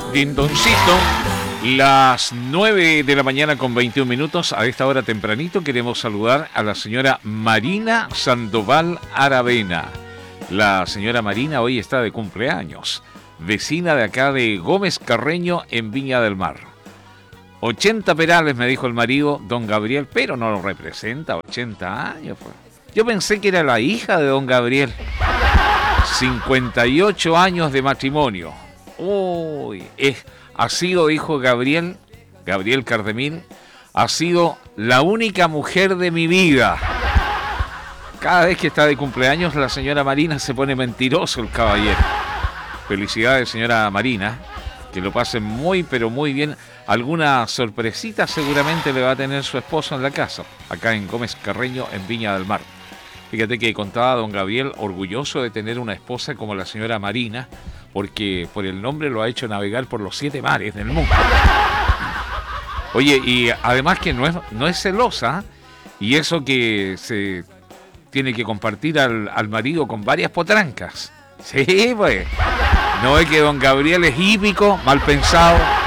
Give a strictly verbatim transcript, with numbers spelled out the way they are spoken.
Dindoncito, las nueve de la mañana con veintiún minutos. A esta hora tempranito queremos saludar a la señora Marina Sandoval Aravena. La señora Marina hoy está de cumpleaños, vecina de acá de Gómez Carreño en Viña del Mar. ochenta perales, me dijo el marido, don Gabriel, pero no lo representa, ochenta años. Pues. Yo pensé que era la hija de don Gabriel. cincuenta y ocho años de matrimonio. Uy, es, ha sido, dijo Gabriel, Gabriel Cardemil, ha sido la única mujer de mi vida. Cada vez que está de cumpleaños la señora Marina se pone mentiroso el caballero. Felicidades, señora Marina, que lo pasen muy pero muy bien. Alguna sorpresita seguramente le va a tener su esposo en la casa, acá en Gómez Carreño, en Viña del Mar. Fíjate que contaba don Gabriel, orgulloso de tener una esposa como la señora Marina, porque por el nombre lo ha hecho navegar por los siete mares del mundo. Oye, y además que no es, no es celosa, y eso que se tiene que compartir al, al marido con varias potrancas. Sí, pues. No es que don Gabriel es hípico, mal pensado.